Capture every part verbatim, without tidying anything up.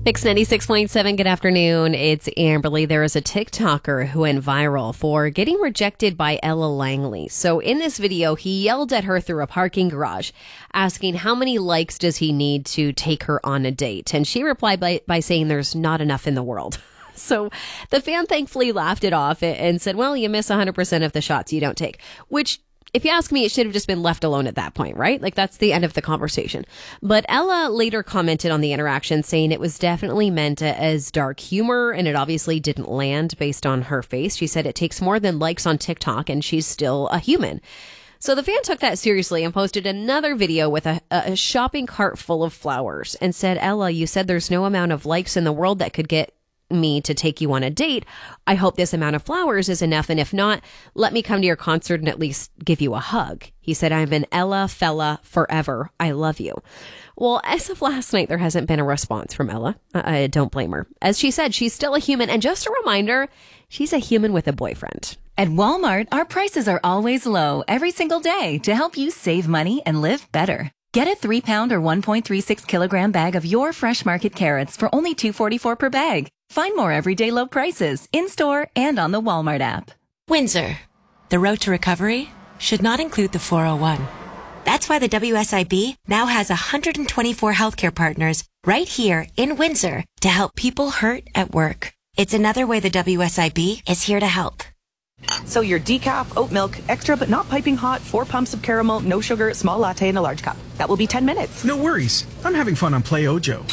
Mix ninety-six point seven, good afternoon. It's Amberly. There is a TikToker who went viral for getting rejected by Ella Langley. So in this video, he yelled at her through a parking garage, asking how many likes does he need to take her on a date. And she replied by, by saying there's not enough in the world. So the fan thankfully laughed it off and said, well, you miss one hundred percent of the shots you don't take, which, if you ask me, it should have just been left alone at that point, right? Like, that's the end of the conversation. But Ella later commented on the interaction, saying it was definitely meant as dark humor, and it obviously didn't land based on her face. She said it takes more than likes on TikTok, and she's still a human. So the fan took that seriously and posted another video with a, a shopping cart full of flowers and said, Ella, you said there's no amount of likes in the world that could get me to take you on a date. I hope this amount of flowers is enough, and if not, let me come to your concert and at least give you a hug. He said, I'm an Ella fella forever. I love you. Well, as of last night, there hasn't been a response from Ella. I don't blame her. As she said, she's still a human, and just a reminder, she's a human with a boyfriend. At Walmart, our prices are always low every single day to help you save money and live better. Get a three pound or one point three six kilogram bag of your Fresh Market carrots for only two dollars and forty-four cents per bag. Find more everyday low prices in-store and on the Walmart app. Windsor. The road to recovery should not include the four oh one. That's why the W S I B now has one hundred twenty-four healthcare partners right here in Windsor to help people hurt at work. It's another way the W S I B is here to help. So your decaf, oat milk, extra but not piping hot, four pumps of caramel, no sugar, small latte in a large cup. That will be ten minutes. No worries. I'm having fun on Play Ojo.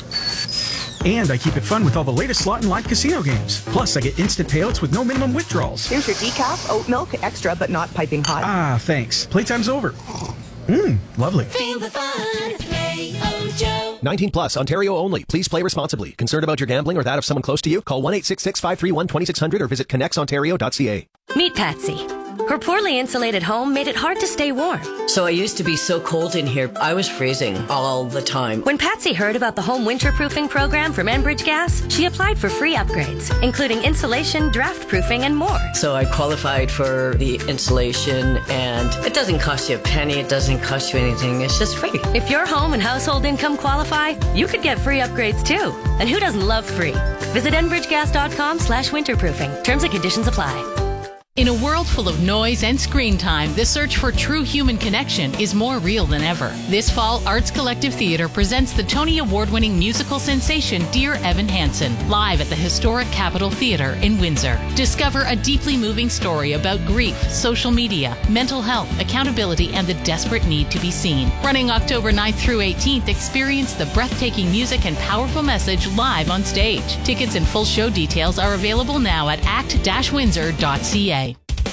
And I keep it fun with all the latest slot and live casino games. Plus, I get instant payouts with no minimum withdrawals. Here's your decaf, oat milk, extra but not piping hot. Ah, thanks. Playtime's over. Mmm, lovely. Feel the fun. Play Ojo. nineteen plus, Ontario only. Please play responsibly. Concerned about your gambling or that of someone close to you? Call one eight six six, five three one, two six zero zero or visit connects ontario dot c a. Meet Patsy. Her poorly insulated home made it hard to stay warm. So I used to be so cold in here, I was freezing all the time. When Patsy heard about the home winterproofing program from Enbridge Gas, she applied for free upgrades, including insulation, draft proofing, and more. So I qualified for the insulation, and it doesn't cost you a penny, it doesn't cost you anything, it's just free. If your home and household income qualify, you could get free upgrades too. And who doesn't love free? Visit enbridgegas.com slash winterproofing. Terms and conditions apply. In a world full of noise and screen time, the search for true human connection is more real than ever. This fall, Arts Collective Theatre presents the Tony Award-winning musical sensation Dear Evan Hansen, live at the historic Capitol Theatre in Windsor. Discover a deeply moving story about grief, social media, mental health, accountability, and the desperate need to be seen. Running October ninth through eighteenth, experience the breathtaking music and powerful message live on stage. Tickets and full show details are available now at act dash windsor dot c a.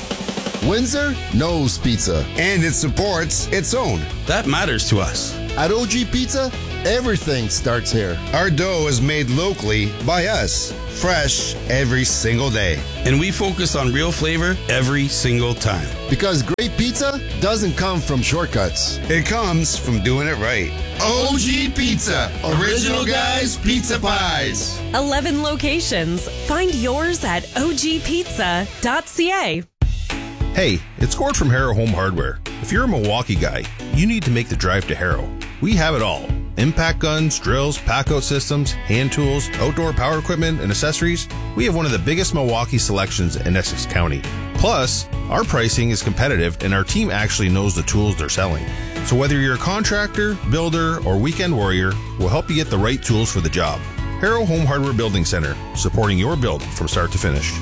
Windsor knows pizza. And it supports its own. That matters to us. At O G Pizza, everything starts here. Our dough is made locally by us, fresh every single day. And we focus on real flavor every single time. Because great pizza doesn't come from shortcuts. It comes from doing it right. O G Pizza, Original Guys Pizza Pies. eleven locations. Find yours at o g pizza dot c a. Hey, it's Gord from Harrow Home Hardware. If you're a Milwaukee guy, you need to make the drive to Harrow. We have it all. Impact guns, drills, pack-out systems, hand tools, outdoor power equipment, and accessories. We have one of the biggest Milwaukee selections in Essex County. Plus, our pricing is competitive and our team actually knows the tools they're selling. So whether you're a contractor, builder, or weekend warrior, we'll help you get the right tools for the job. Harrow Home Hardware Building Center, supporting your build from start to finish.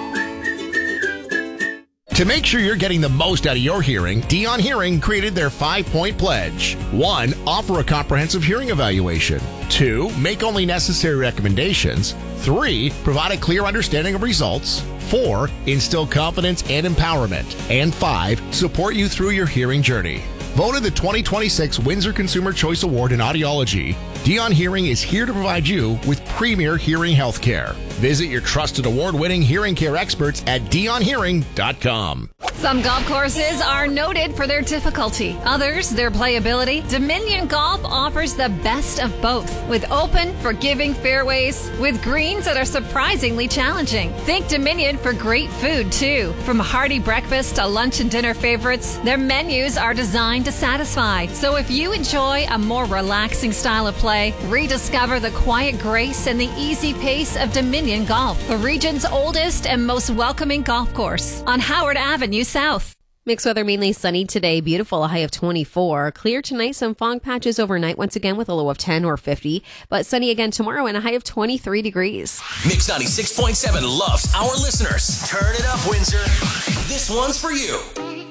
To make sure you're getting the most out of your hearing, Dion Hearing created their five-point pledge. One, offer a comprehensive hearing evaluation. Two, make only necessary recommendations. Three, provide a clear understanding of results. Four, instill confidence and empowerment. And five, support you through your hearing journey. Voted the twenty twenty-six Windsor Consumer Choice Award in Audiology, Dion Hearing is here to provide you with premier hearing health care. Visit your trusted award-winning hearing care experts at dion hearing dot com. Some golf courses are noted for their difficulty, others their playability. Dominion Golf offers the best of both, with open, forgiving fairways with greens that are surprisingly challenging. Think Dominion for great food, too. From hearty breakfast to lunch and dinner favorites, their menus are designed to satisfy. So if you enjoy a more relaxing style of play, rediscover the quiet grace and the easy pace of Dominion Golf, the region's oldest and most welcoming golf course on Howard Avenue South. Mixed weather, mainly sunny today. Beautiful, a high of twenty-four. Clear tonight, some fog patches overnight once again with a low of ten or fifty. But sunny again tomorrow and a high of twenty-three degrees. Mix ninety-six point seven loves our listeners. Turn it up, Windsor. This one's for you.